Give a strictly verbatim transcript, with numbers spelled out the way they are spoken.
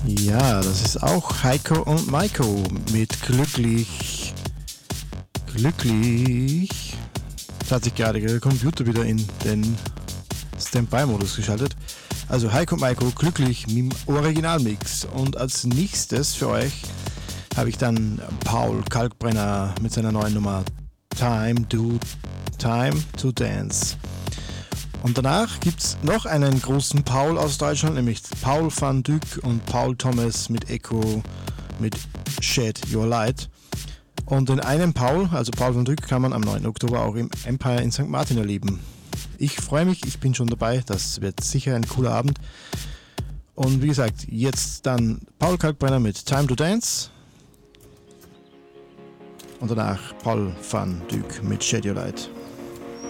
Ja, das ist auch Heiko und Maiko mit Glücklich. Glücklich. Jetzt hat sich gerade der Computer wieder in den Standby-Modus geschaltet. Also Heiko und Maiko, Glücklich mit dem Originalmix. Und als nächstes für euch habe ich dann Paul Kalkbrenner mit seiner neuen Nummer Time to, Time to Dance. Und danach gibt es noch einen großen Paul aus Deutschland, nämlich Paul van Dyk und Paul Thomas mit Echo mit Shed Your Light. Und den einen Paul, also Paul van Dyk, kann man am neunten Oktober auch im Empire in Sankt Martin erleben. Ich freue mich, ich bin schon dabei, das wird sicher ein cooler Abend. Und wie gesagt, jetzt dann Paul Kalkbrenner mit Time to Dance. Und danach Paul van Dyk mit Shed Your Light.